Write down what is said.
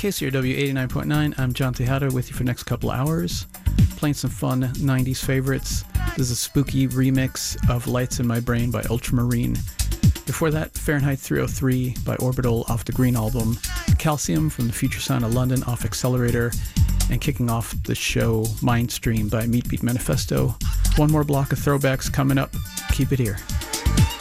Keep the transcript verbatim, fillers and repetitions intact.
K C R W eighty-nine point nine, I'm John Tejada with you for the next couple of hours, playing some fun nineties favorites. This is a spooky remix of Lights in My Brain by Ultramarine. Before that, Fahrenheit three oh three by Orbital off the Green Album, Calcium from the Future Sound of London off Accelerator, and kicking off the show, Mindstream by Meat Beat Manifesto. One more block of throwbacks coming up. Keep it here.